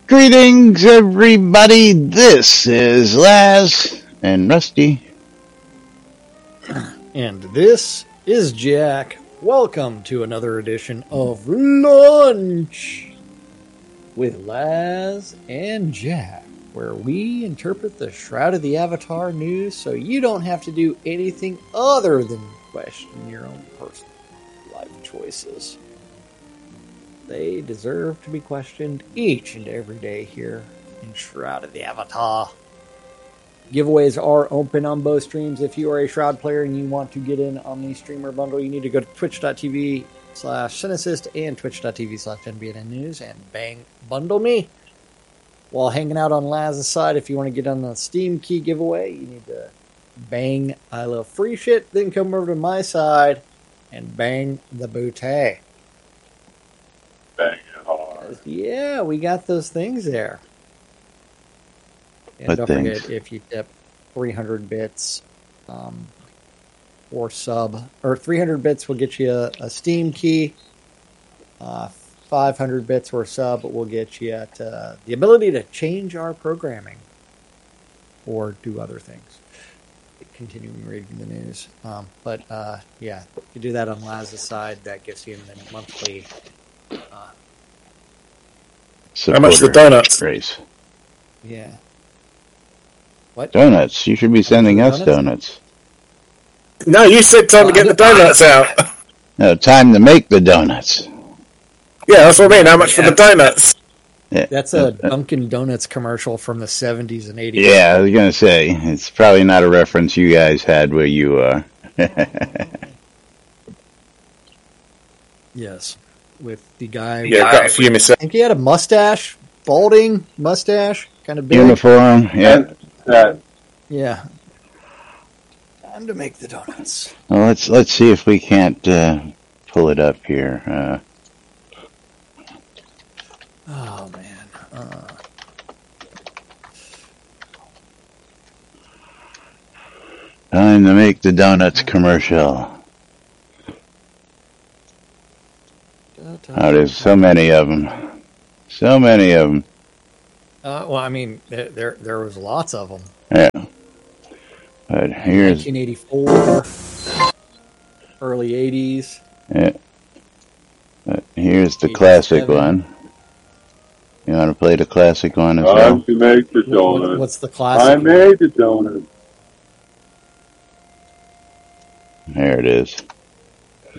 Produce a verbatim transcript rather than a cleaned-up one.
Greetings, everybody. This is Laz and Rusty. And this is Jack. Welcome to another edition of Lunch with Laz and Jack, where we interpret the Shroud of the Avatar news so you don't have to do anything other than question your own personal life choices. They deserve to be questioned each and every day here in Shroud of the Avatar. Giveaways are open on both streams. If you are a Shroud player and you want to get in on the streamer bundle, you need to go to twitch.tv slash Cynicist and twitch.tv slash NBN News and bang, bundle me. While hanging out on Laz's side, if you want to get on the Steam Key giveaway, you need to bang I Love Free Shit, then come over to my side and bang the bootay. Bang it hard. Yeah, we got those things there. And What don't things? forget, if you tip three hundred bits um, or sub, or three hundred bits will get you a, a Steam key. Uh, five hundred bits or sub will get you at, uh, the ability to change our programming or do other things. Continuing reading the news. Um, but, uh, yeah, if you do that on Laz's side, that gets you the monthly. Uh, How much the donuts? Race. yeah. What? Donuts. You should be sending us donuts. No, you said time to get the donuts out. No, time to make the donuts. Yeah, that's what I mean. How much for the donuts? Yeah. That's a Dunkin' Donuts commercial from the seventies and eighties. Yeah, I was going to say, it's probably not a reference you guys had where you, uh... Yes. With the guy. Yeah, got a few I myself. think he had a mustache, balding mustache, kind of big. Uniform, yeah. Uh, Yeah. Time to make the donuts. Well, let's let's see if we can't uh, pull it up here. Uh, Oh, man. Uh, time to make the donuts commercial. Oh, there's so many of them. So many of them. Uh, well, I mean, there, there there was lots of them. Yeah. But here's... nineteen eighty-four, early eighties. Yeah. But here's the classic one. You want to play the classic one as well? Time to make the What, donut. what's the I classic? made the donut. There it is.